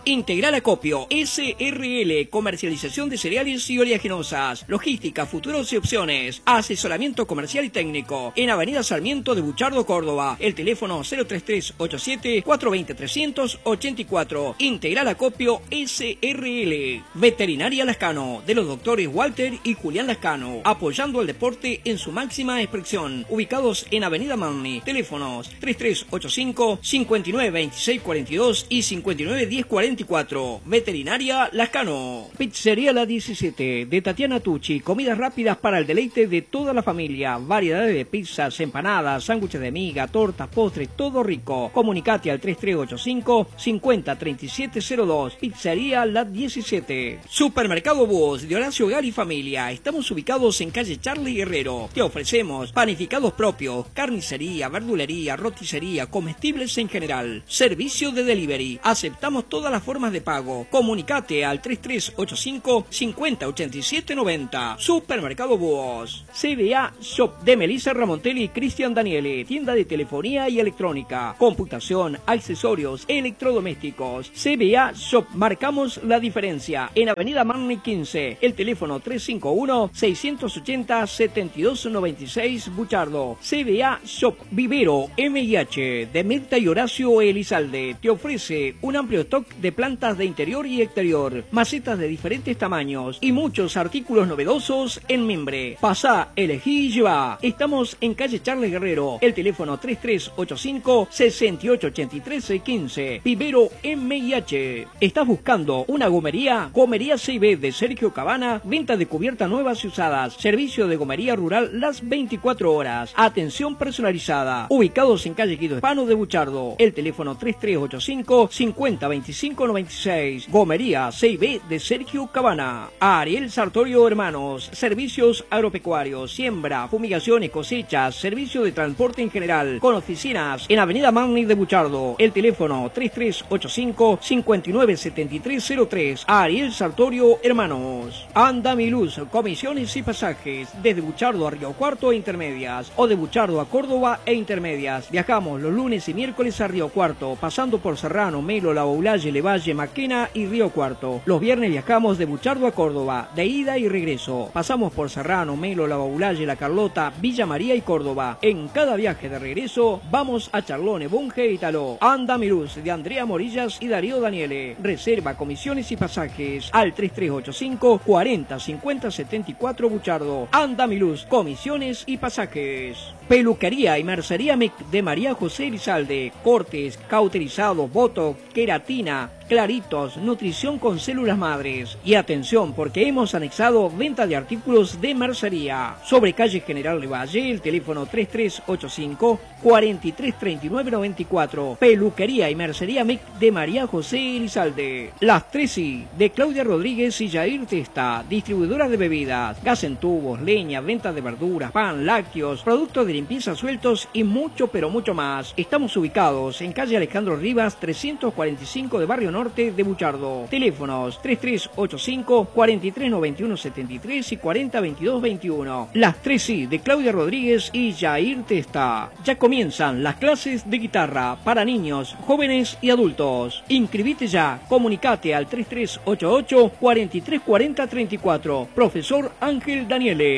Integral Acopio SRL, comercialización de cereales y oleaginosas, logística, futuros y opciones, asesoramiento comercial y técnico, en Avenida Sarmiento de Buchardo, Córdoba. El teléfono 03387 420 384. Integral Acopio SRL. Veterinaria Lascano, de los doctores Walter y Julián Lascano, apoyando el deporte en su máxima expresión. Ubicados en Avenida Manni. Teléfonos 3385 592642 y 591044. Veterinaria Lascano. Pizzería La 17 de Tatiana Tucci. Comidas rápidas para el deleite de toda la familia. Variedades de pizzas, empanadas, sándwiches de miga, tortas, postres, todo rico. Comunicate al 3385 503702. Pizzería La 17. Supermercado Búhos de Horacio Hogar y Familia. Estamos ubicados en calle Charlie Guerrero. Te ofrecemos panificados propios, carnicería, verdulería, roticería, comestibles en general. Servicio de delivery. Aceptamos todas las formas de pago. Comunicate al 3385 508790. Supermercado Búhos. CBA Shop de Melissa Ramontelli y Cristian Daniele. Tienda de telefonía y electrónica, computación, accesorios, electrodomésticos. CBA Shop. Marcamos la diferencia. En Avenida Marni 15. El teléfono 351 680 7296 Buchardo. CBA Shop. Vivero MIH de Mirta y Horacio Elizalde te ofrece un amplio stock de plantas de interior y exterior, macetas de diferentes tamaños y muchos artículos novedosos en mimbre. Pasá, elegí y lleva. Estamos en calle Charles Guerrero. El teléfono 3385 688315. Vivero MIH. ¿Estás buscando una gomería? Gomería CIB de Sergio Cabana. Venta de cubiertas nuevas y usadas. Servicio de gomería rural las 24 horas. Atención personalizada. Ubicados en calle Guido Hispano de Buchardo. El teléfono 3385 502596. Gomería CIB de Sergio Cabana. Ariel Sartorio Hermanos. Servicios agropecuarios, siembra, fumigaciones, cosechas, servicio de transporte en general. Con oficinas en Avenida Magni de Buchardo. El teléfono 3385 597303. Ariel Sartorio Hermanos. Andamiluz, comisiones y pasajes. Desde Buchardo a Río Cuarto e Intermedias. O de Buchardo a Córdoba e Intermedias. Viajamos los lunes y miércoles a Río Cuarto, pasando por Serrano, Melo, La Boulaye, Levalle, Maquena y Río Cuarto. Los viernes viajamos de Buchardo a Córdoba, de ida y regreso. Pasamos por Serrano, Melo, La Boulaye, La Carlota, Villa María y Córdoba. En cada viaje de regreso vamos a Charlone, Bunge y Taló. Andamiluz de Andrea Morillas y Darío Daniele. Reserva, comisiones y pasajes al 3385 40 50 74 Buchardo. Andamiluz, comisiones y pasajes. Peluquería y mercería MEC de María José Elizalde. Cortes, cauterizados, botox, queratina, claritos, nutrición con células madres. Y atención, porque hemos anexado venta de artículos de mercería. Sobre calle General Levalle, el teléfono 3385 433994. Peluquería y mercería MEC de María José Elizalde. Las 3I de Claudia Rodríguez y Jair Testa, distribuidora de bebidas, gas en tubos, leña, venta de verduras, pan, lácteos, productos de limpieza sueltos y mucho pero mucho más. Estamos ubicados en calle Alejandro Rivas 345 de Barrio Norte de Buchardo. Teléfonos 3385 439173 y 402221. Las 3I de Claudia Rodríguez y Jair Testa. Ya comienzan las clases de guitarra para niños, jóvenes y adultos. Inscribite ya. Comunicate al 3388 434034. Profesor Ángel Daniele.